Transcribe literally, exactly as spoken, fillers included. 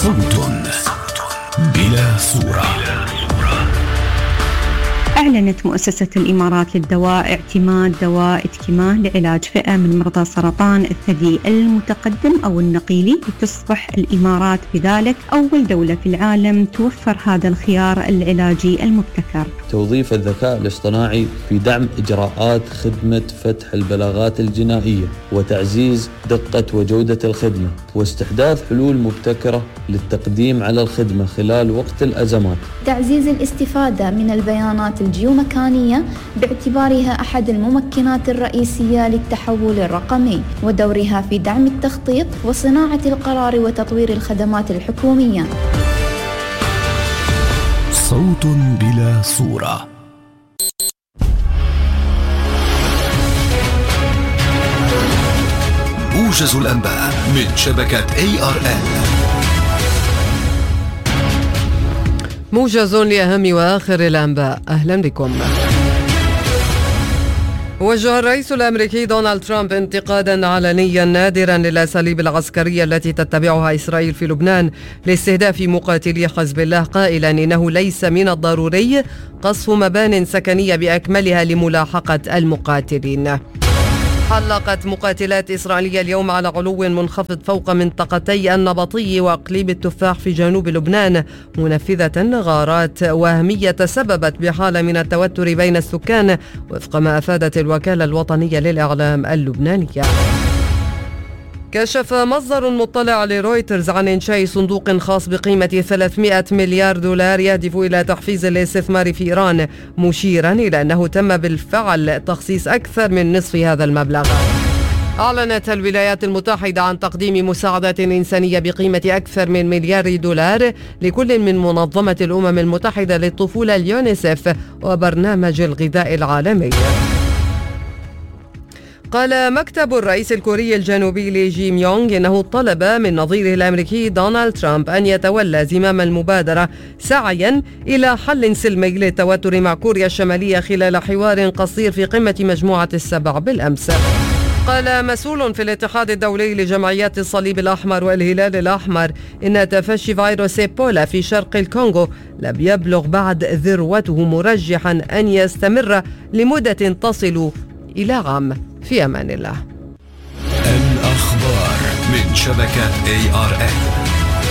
صوت بلا صورة. أعلنت مؤسسة الإمارات للدواء اعتماد دواء إتكمان لعلاج فئة من مرضى سرطان الثدي المتقدم أو النقيلي، لتصبح الإمارات بذلك أول دولة في العالم توفر هذا الخيار العلاجي المبتكر. توظيف الذكاء الاصطناعي في دعم إجراءات خدمة فتح البلاغات الجنائية وتعزيز دقة وجودة الخدمة، واستحداث حلول مبتكرة للتقديم على الخدمة خلال وقت الأزمات. تعزيز الاستفادة من البيانات الجيومكانية باعتبارها أحد الممكنات الرئيسية للتحول الرقمي، ودورها في دعم التخطيط وصناعة القرار وتطوير الخدمات الحكومية. صوت بلا صورة. موجز الأنباء من شبكة إيه آر إن. موجز لأهم وآخر الأنباء. أهلا بكم. وجه الرئيس الأمريكي دونالد ترامب انتقادا علنيا نادرا للأساليب العسكرية التي تتبعها إسرائيل في لبنان لاستهداف مقاتلي حزب الله، قائلا إنه ليس من الضروري قصف مبان سكنية بأكملها لملاحقة المقاتلين. حلقت مقاتلات إسرائيلية اليوم على علو منخفض فوق منطقتي النبطي وأقليم التفاح في جنوب لبنان، منفذة غارات وهمية تسببت بحالة من التوتر بين السكان، وفق ما أفادت الوكالة الوطنية للإعلام اللبنانية. كشف مصدر مطلع لرويترز عن إنشاء صندوق خاص بقيمة ثلاثمائة مليار دولار يهدف إلى تحفيز الاستثمار في إيران، مشيرا إلى أنه تم بالفعل تخصيص أكثر من نصف هذا المبلغ. أعلنت الولايات المتحدة عن تقديم مساعدات إنسانية بقيمة أكثر من مليار دولار لكل من منظمة الأمم المتحدة للطفولة اليونيسف وبرنامج الغذاء العالمي. قال مكتب الرئيس الكوري الجنوبي لي جيم يونغ إنه طلب من نظيره الأمريكي دونالد ترامب أن يتولى زمام المبادرة سعيا إلى حل سلمي للتوتر مع كوريا الشمالية خلال حوار قصير في قمة مجموعة السبع بالأمس. قال مسؤول في الاتحاد الدولي لجمعيات الصليب الأحمر والهلال الأحمر إن تفشي فيروس إيبولا في شرق الكونغو لم يبلغ بعد ذروته، مرجحا أن يستمر لمدة تصل إلى عام. في أمان الله. الأخبار من شبكة إيه آر إن.